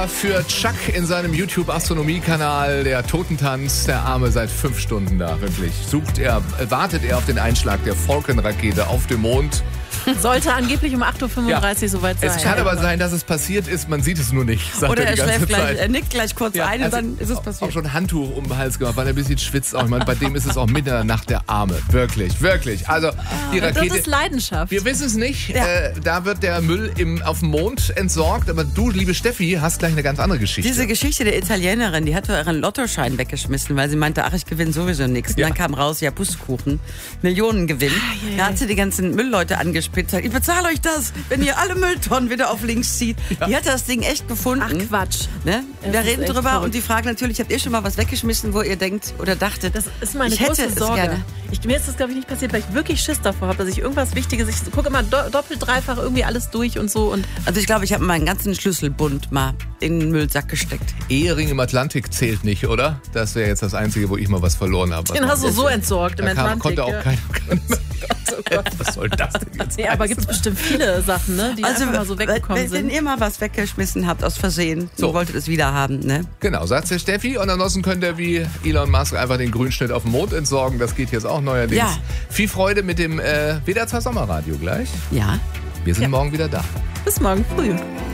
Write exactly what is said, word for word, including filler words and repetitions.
Bilder für Chuck in seinem YouTube-Astronomie-Kanal. Der Totentanz, der Arme seit fünf Stunden da, wirklich. Sucht er, wartet er auf den Einschlag der Falcon-Rakete auf dem Mond. Sollte angeblich um acht Uhr fünfunddreißig ja. soweit sein. Es kann aber sein, dass es passiert ist, man sieht es nur nicht. Sagt Oder er, er die ganze schläft gleich, Zeit. er nickt gleich kurz Ja, ein also und dann ist es passiert. Auch schon ein Handtuch um den Hals gemacht, weil er ein bisschen schwitzt. Auch. Ich meine, bei dem ist es auch mitten in der Nacht der Arme. Wirklich, wirklich. Also die Rakete. Das ist Leidenschaft. Wir wissen es nicht. Ja. Äh, da wird der Müll im, auf dem Mond entsorgt. Aber du, liebe Steffi, hast gleich eine ganz andere Geschichte. Diese Geschichte der Italienerin, die hat ihren Lottoschein weggeschmissen, weil sie meinte, ach, ich gewinne sowieso nichts. Und Ja. dann kam raus, ja, Pustekuchen, Millionengewinn. Ah, je, Da hat sie die ganzen Müllleute angespitzt. Ich bezahle euch das, wenn ihr alle Mülltonnen wieder auf links zieht. Ja. Die hat das Ding echt gefunden. Ach Quatsch. Ne? Das Wir ist reden echt drüber verrückt. und die fragen natürlich, habt ihr schon mal was weggeschmissen, wo ihr denkt oder dachtet, Das ist meine ich hätte große es Sorge. gerne. Ich, mir ist das, glaube ich, nicht passiert, weil ich wirklich Schiss davor habe, dass ich irgendwas Wichtiges, ich gucke immer do, doppelt, dreifach irgendwie alles durch und so. Und Also ich glaube, ich habe meinen ganzen Schlüsselbund mal in den Müllsack gesteckt. Ehering im Atlantik zählt nicht, oder? Das wäre jetzt das Einzige, wo ich mal was verloren habe. den hast du so entsorgt im Da kam, Atlantik. konnte auch ja. keiner. Oh Gott. Was soll das denn jetzt? Nee, aber gibt es bestimmt viele Sachen, ne, die einfach mal so weggekommen wenn, sind. wenn ihr mal was weggeschmissen habt aus Versehen So. und wolltet es wieder haben, ne? Genau, sagt der Steffi. Und ansonsten könnt ihr wie Elon Musk einfach den Grünschnitt auf dem Mond entsorgen. Das geht jetzt auch neuerdings. Ja. Viel Freude mit dem äh, W D R zwei Sommerradio gleich. Ja. Wir sind Ja. morgen wieder da. Bis morgen früh.